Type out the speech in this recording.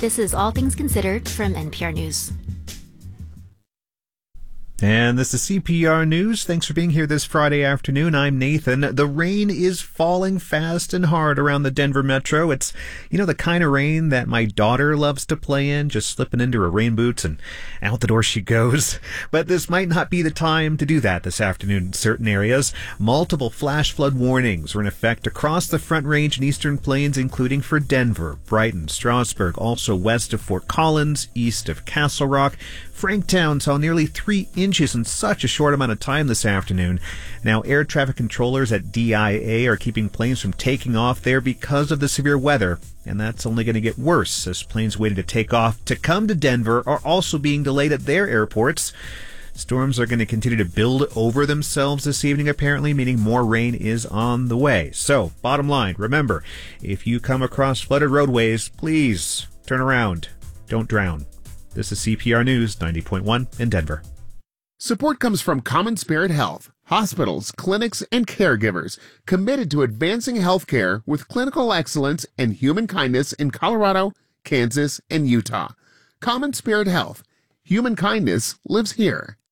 This is All Things Considered from NPR News. And this is CPR News. Thanks for being here this Friday afternoon. I'm Nathan. The rain is falling fast and hard around the Denver metro. It's, the kind of rain that my daughter loves to play in, just slipping into her rain boots and out the door she goes. But this might not be the time to do that this afternoon in certain areas. Multiple flash flood warnings are in effect across the Front Range and Eastern Plains, including for Denver, Brighton, Strasburg, also west of Fort Collins, east of Castle Rock. Franktown saw nearly 3 inches in such a short amount of time this afternoon. Now, air traffic controllers at DIA are keeping planes from taking off there because of the severe weather, and that's only going to get worse as planes waiting to take off to come to Denver are also being delayed at their airports. Storms are going to continue to build over themselves this evening, apparently, meaning more rain is on the way. So, bottom line, remember, if you come across flooded roadways, please turn around. Don't drown. This is CPR News 90.1 in Denver. Support comes from Common Spirit Health, hospitals, clinics, and caregivers committed to advancing healthcare with clinical excellence and human kindness in Colorado, Kansas, and Utah. Common Spirit Health. Human kindness lives here.